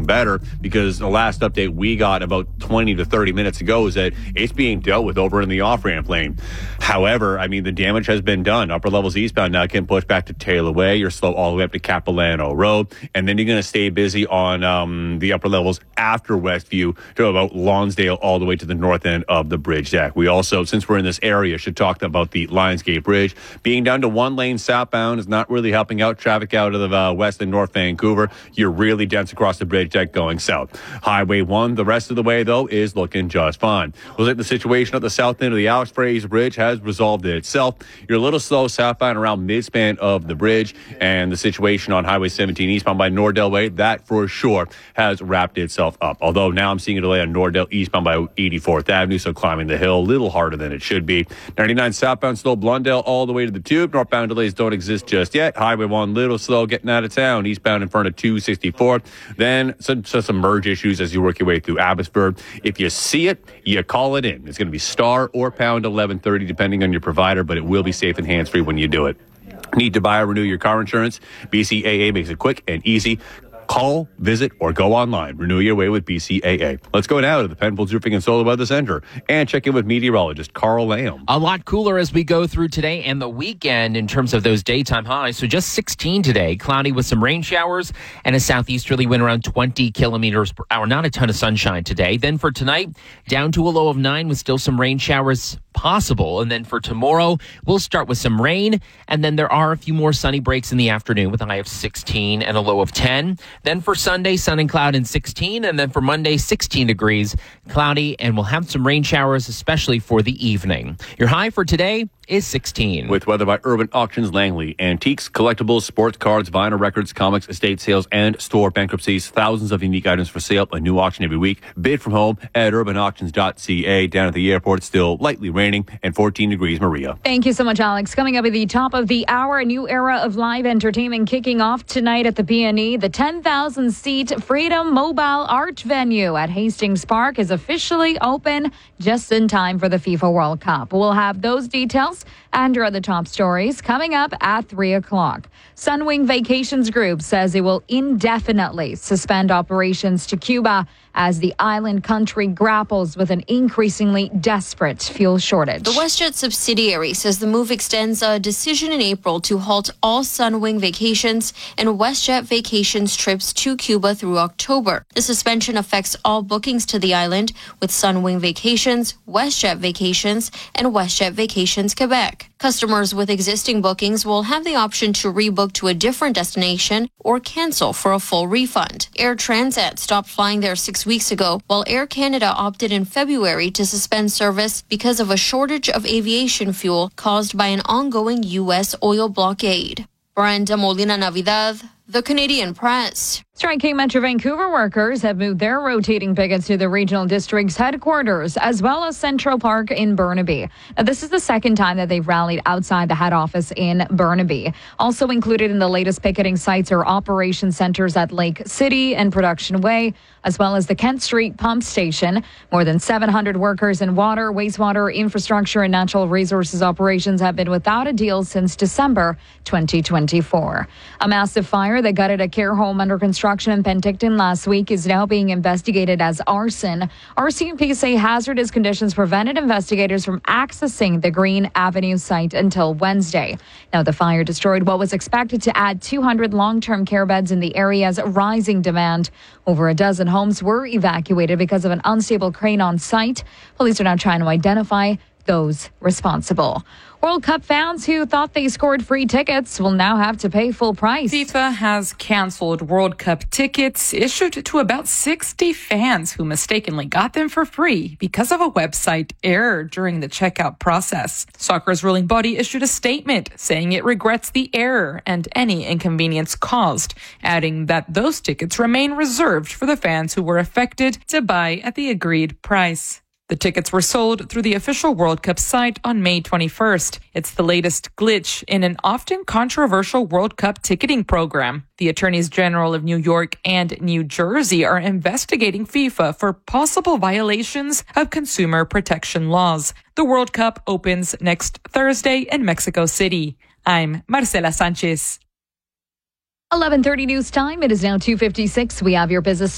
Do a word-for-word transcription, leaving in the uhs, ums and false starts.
better, because the last update we got about twenty to thirty minutes ago is that it's being dealt with over in the off-ramp lane. However, I mean, the damage has been done. Upper levels eastbound now can push back to Taylor Way. You're slow all the way up to Capilano Road. And then you're going to stay busy on um, the upper levels after Westview to about Lonsdale all the way to the north end of the bridge deck. We also, since we're in this area, should talk about the Lionsgate Bridge. Being down to one lane southbound is not really helping out traffic out of the uh, west and north Vancouver. You're really dense across the bridge deck going south. Highway one, the rest of the way, though, is looking just fine. Looks like the situation at the south end of the Alex Fraser Bridge has resolved itself. You're a little slow southbound around midspan of the bridge, and the situation on Highway seventeen eastbound by Nordell Way, that for sure has wrapped itself up. Although now I'm seeing a delay on Nordell eastbound by eighty-fourth Avenue, so climbing the hill a little harder than it should be. ninety-nine southbound slow Blundell all the way to the Tube. Northbound delays don't exist just yet. Highway one little slow getting out of town. Eastbound in front of two sixty-four. Then some, some, some merge issues as you work your way through Abbotsford. If you see it, you call it in. It's going to be star or pound eleven thirty depending on your provider, but it will be safe and hands-free when you do it. Need to buy or renew your car insurance? B C A A makes it quick and easy. Call, visit, or go online. Renew your way with B C A A. Let's go now to the Penfolds Roofing and Solar Weather Center and check in with meteorologist Carl Lamb. A lot cooler as we go through today and the weekend in terms of those daytime highs. So just sixteen today, cloudy with some rain showers and a southeasterly wind around twenty kilometers per hour. Not a ton of sunshine today. Then for tonight, down to a low of nine with still some rain showers possible. And then for tomorrow, we'll start with some rain. And then there are a few more sunny breaks in the afternoon with a high of sixteen and a low of ten. Then for Sunday, sun and cloud and sixteen. And then for Monday, sixteen degrees, cloudy, and we'll have some rain showers, especially for the evening. Your high for today is sixteen. With weather by Urban Auctions Langley. Antiques, collectibles, sports cards, vinyl records, comics, estate sales, and store bankruptcies. Thousands of unique items for sale. A new auction every week. Bid from home at urban auctions dot c a. Down at the airport, still lightly raining and fourteen degrees. Maria. Thank you so much, Alex. Coming up at the top of the hour, a new era of live entertainment kicking off tonight at the P and E. The ten thousand seat Freedom Mobile Art venue at Hastings Park is officially open just in time for the FIFA World Cup. We'll have those details and your other top stories coming up at three o'clock. Sunwing Vacations Group says it will indefinitely suspend operations to Cuba as the island country grapples with an increasingly desperate fuel shortage. The WestJet subsidiary says the move extends a decision in April to halt all Sunwing Vacations and WestJet Vacations trips to Cuba through October. The suspension affects all bookings to the island, with Sunwing Vacations, WestJet Vacations, and WestJet Vacations Quebec. Customers with existing bookings will have the option to rebook to a different destination or cancel for a full refund. Air Transat stopped flying there six weeks ago, while Air Canada opted in February to suspend service because of a shortage of aviation fuel caused by an ongoing U S oil blockade. Brenda Molina Navidad, The Canadian Press. Striking Metro Vancouver workers have moved their rotating pickets to the regional district's headquarters, as well as Central Park in Burnaby. Now, this is the second time that they've rallied outside the head office in Burnaby. Also included in the latest picketing sites are operation centers at Lake City and Production Way, as well as the Kent Street Pump Station. More than seven hundred workers in water, wastewater, infrastructure, and natural resources operations have been without a deal since December twenty twenty-four. A massive fire that gutted a care home under construction in Penticton last week is now being investigated as arson. R C M P say hazardous conditions prevented investigators from accessing the Green Avenue site until Wednesday. Now, the fire destroyed what was expected to add two hundred long-term care beds in the area's rising demand. Over a dozen homes were evacuated because of an unstable crane on site. Police are now trying to identify those responsible. World Cup fans who thought they scored free tickets will now have to pay full price. FIFA has canceled World Cup tickets issued to about sixty fans who mistakenly got them for free because of a website error during the checkout process. Soccer's ruling body issued a statement saying it regrets the error and any inconvenience caused, adding that those tickets remain reserved for the fans who were affected to buy at the agreed price. The tickets were sold through the official World Cup site on May twenty-first. It's the latest glitch in an often controversial World Cup ticketing program. The attorneys general of New York and New Jersey are investigating FIFA for possible violations of consumer protection laws. The World Cup opens next Thursday in Mexico City. I'm Marcela Sanchez. eleven thirty news time. It is now two fifty-six. We have your business